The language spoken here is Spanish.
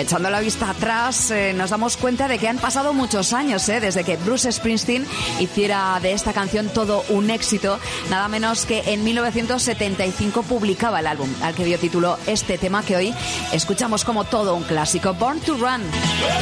Echando la vista atrás, nos damos cuenta de que han pasado muchos años, desde que Bruce Springsteen hiciera de esta canción todo un éxito. Nada menos que en 1975 publicaba el álbum al que dio título este tema que hoy escuchamos como todo un clásico, Born to Run.